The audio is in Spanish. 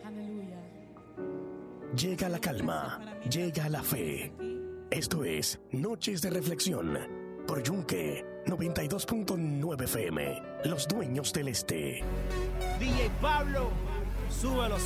Aleluya. Llega la calma, llega la fe. Esto es Noches de Reflexión por Yunque 92.9 FM, los dueños del este. DJ Pablo, súbelo.